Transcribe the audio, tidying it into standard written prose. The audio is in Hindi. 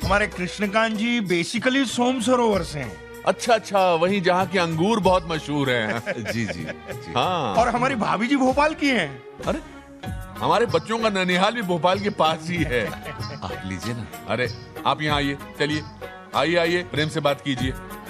हमारे कृष्णकांत जी बेसिकली सोम सरोवर से हैं। अच्छा अच्छा, वहीं जहाँ के अंगूर बहुत मशहूर हैं। जी जी जी। हाँ। और हमारी भाभी जी भोपाल की हैं। अरे हमारे बच्चों का ननिहाल भी भोपाल के पास ही है। आप लीजिए ना। अरे आप यहाँ आइए, चलिए आइए आइए, प्रेम से बात कीजिए।